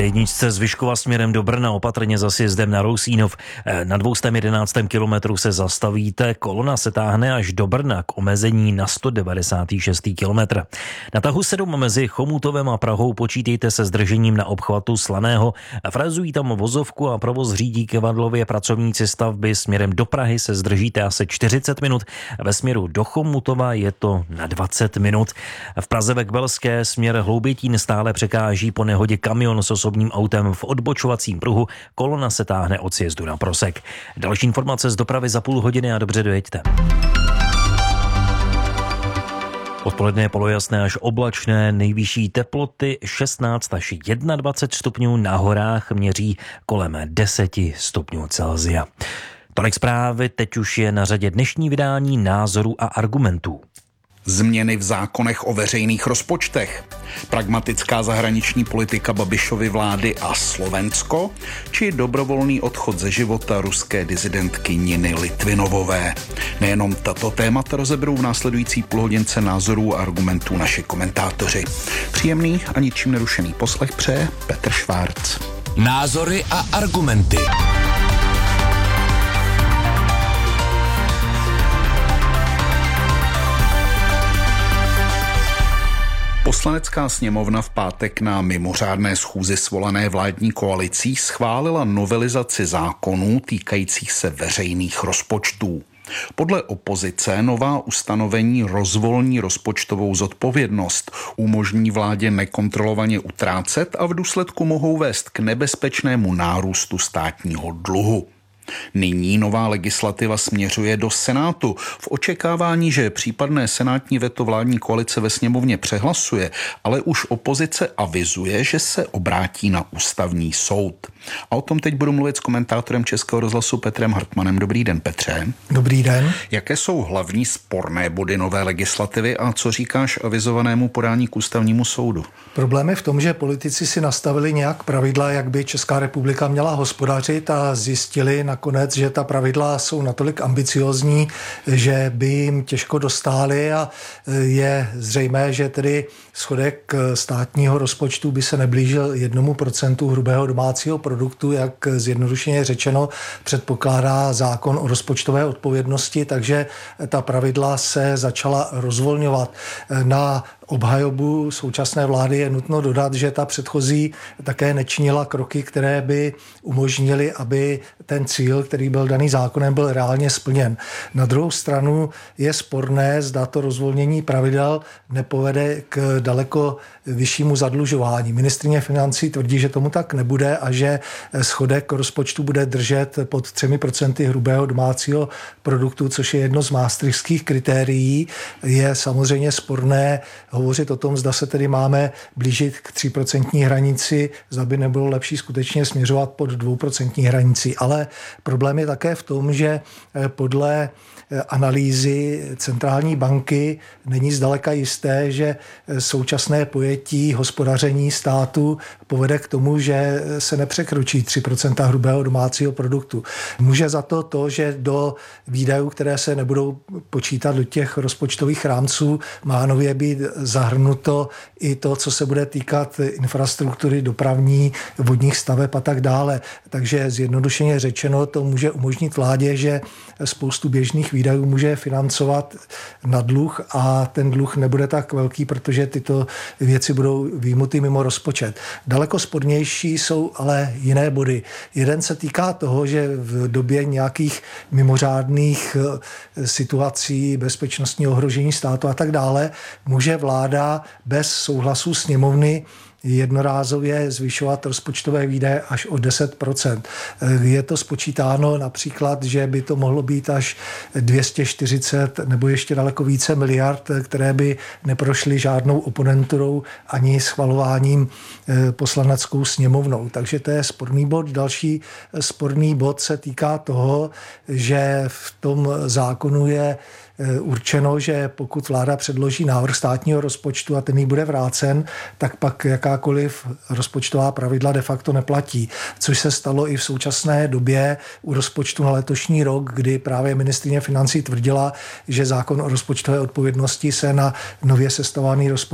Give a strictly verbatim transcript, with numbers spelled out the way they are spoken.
dé jedničce z Vyškova směrem do Brna opatrně za sjezdem na Rousínov. Na dvě stě jedenáct kilometrů se zastavíte, kolona se táhne až do Brna k omezení na sto devadesát šest kilometr. Na tahu sedm mezi Chomutovem a Prahou počítejte se zdržením na obchvatu Slaného. Frazují tam vozovku a provoz řídí Kevadlově. Pracovníci stavby směrem do Prahy se zdržíte asi čtyřicet minut. Ve směru do Chomutova je to na dvacet minut. V Praze ve Kbelské směr Hloubětín stále překáží po nehodě kamion s osobním autem v odbočovacím pruhu. Kolona se táhne od sjezdu na Prosek. Další informace z dopravy za půl hodiny a dobře dojeďte. Odpoledne je polojasné až oblačné, nejvyšší teploty šestnáct až dvacet jedna stupňů, na horách měří kolem deset stupňů Celsia. Tolik zprávy, teď už je na řadě dnešní vydání Názorů a argumentů. Změny v zákonech o veřejných rozpočtech, pragmatická zahraniční politika Babišovy vlády a Slovensko, či dobrovolný odchod ze života ruské dizidentky Niny Litvinovové. Nejenom tato témata rozeberou v následující půlhodince Názorů a argumentů naši komentátoři. Příjemný a ničím nerušený poslech přeje Petr Švárc. Názory a argumenty. Poslanecká sněmovna v pátek na mimořádné schůzi svolané vládní koalicí schválila novelizaci zákonů týkajících se veřejných rozpočtů. Podle opozice nová ustanovení rozvolní rozpočtovou zodpovědnost, umožní vládě nekontrolovaně utrácet a v důsledku mohou vést k nebezpečnému nárůstu státního dluhu. Nyní nová legislativa směřuje do Senátu v očekávání, že případné senátní veto vládní koalice ve sněmovně přehlasuje, ale už opozice avizuje, že se obrátí na ústavní soud. A o tom teď budu mluvit s komentátorem Českého rozhlasu Petrem Hartmanem. Dobrý den, Petře. Dobrý den. Jaké jsou hlavní sporné body nové legislativy a co říkáš avizovanému podání k ústavnímu soudu? Problém je v tom, že politici si nastavili nějak pravidla, jak by Česká republika měla hospodařit a zjistili nakonec, že ta pravidla jsou natolik ambiciózní, že by jim těžko dostály a je zřejmé, že tedy schodek státního rozpočtu by se neblížil jednomu procentu hrubého domácího produktu, jak zjednodušeně řečeno předpokládá zákon o rozpočtové odpovědnosti, takže ta pravidla se začala rozvolňovat. Na obhajobu současné vlády je nutno dodat, že ta předchozí také nečinila kroky, které by umožnily, aby ten cíl, který byl daný zákonem, byl reálně splněn. Na druhou stranu je sporné, zda to rozvolnění pravidel nepovede k daleko vyššímu zadlužování. Ministryně financí tvrdí, že tomu tak nebude a že schodek rozpočtu bude držet pod třemi procenty hrubého domácího produktu, což je jedno z maastrichtských kritérií. Je samozřejmě sporné hovořit o tom, zda se tedy máme blížit k tříprocentní hranici, zda by nebylo lepší skutečně směřovat pod dvouprocentní hranici. Ale problém je také v tom, že podle analýzy centrální banky není zdaleka jisté, že současné pojetí hospodaření státu povede k tomu, že se nepřekročí tři procenta hrubého domácího produktu. Může za to to, že do výdajů, které se nebudou počítat do těch rozpočtových rámců, má nově být zahrnuto i to, co se bude týkat infrastruktury dopravní, vodních staveb a tak dále. Takže zjednodušeně řečeno to může umožnit vládě, že spoustu běžných výdajů může financovat na dluh a ten dluh nebude tak velký, protože tyto věci budou vyjmuty mimo rozpočet. Daleko spornější jsou ale jiné body. Jeden se týká toho, že v době nějakých mimořádných situací, bezpečnostního ohrožení státu a tak dále, může vláda bez souhlasu sněmovny jednorázově zvyšovat rozpočtové výdaje až o deset procent. Je to spočítáno například, že by to mohlo být až dvě stě čtyřicet nebo ještě daleko více miliard, které by neprošly žádnou oponenturou ani schvalováním poslaneckou sněmovnou. Takže to je sporný bod. Další sporný bod se týká toho, že v tom zákonu je určeno, že pokud vláda předloží návrh státního rozpočtu a ten jí bude vrácen, tak pak jakákoliv rozpočtová pravidla de facto neplatí. Což se stalo i v současné době u rozpočtu na letošní rok, kdy právě ministryně financí tvrdila, že zákon o rozpočtové odpovědnosti se na nově sestavovaný rozpočet